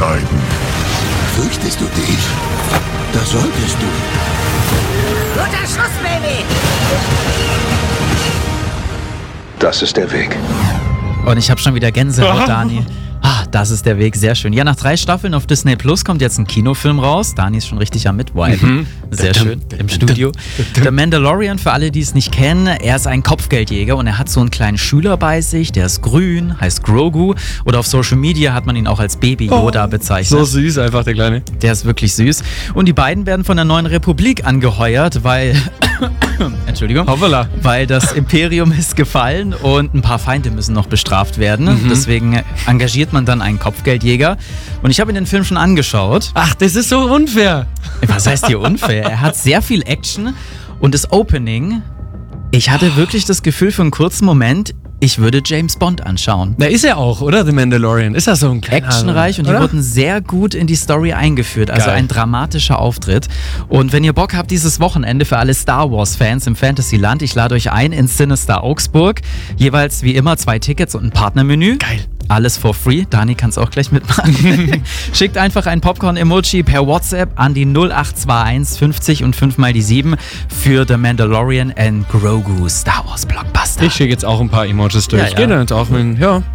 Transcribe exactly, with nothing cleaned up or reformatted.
bleiben. Fürchtest du dich? Das solltest du. Guter Schuss, Baby! Das ist der Weg. Und ich habe schon wieder Gänsehaut, Dani. Ah, das ist der Weg, sehr schön. Ja, nach drei Staffeln auf Disney Plus kommt jetzt ein Kinofilm raus. Dani ist schon richtig am Mitwipen. Mhm. Sehr schön, im Studio. The Mandalorian, für alle, die es nicht kennen, er ist ein Kopfgeldjäger und er hat so einen kleinen Schüler bei sich, der ist grün, heißt Grogu. Oder auf Social Media hat man ihn auch als Baby Yoda oh, bezeichnet. So süß einfach, der Kleine. Der ist wirklich süß. Und die beiden werden von der Neuen Republik angeheuert, weil... Entschuldigung. Hoppala. Weil das Imperium ist gefallen und ein paar Feinde müssen noch bestraft werden. Mhm. Deswegen engagiert man dann einen Kopfgeldjäger. Und ich habe ihn den Film schon angeschaut. Ach, das ist so unfair. Was heißt hier unfair? Er hat sehr viel Action und das Opening, ich hatte wirklich das Gefühl für einen kurzen Moment, ich würde James Bond anschauen. Da ist er auch, oder? The Mandalorian. Ist er so ein kleiner... Actionreich und die oder? wurden sehr gut in die Story eingeführt. Also Geil. Ein dramatischer Auftritt. Und wenn ihr Bock habt, dieses Wochenende für alle Star Wars-Fans im Fantasyland, ich lade euch ein ins Sinister Augsburg. Jeweils wie immer zwei Tickets und ein Partnermenü. Geil. Alles for free. Dani kann es auch gleich mitmachen. Schickt einfach ein Popcorn-Emoji per WhatsApp an die null acht zwei eins fünfzig und fünf mal die sieben für The Mandalorian and Grogu Star Wars Blockbuster. Ich schicke jetzt auch ein paar Emojis durch. Ja, ja. Geht dann jetzt auch mit, ja.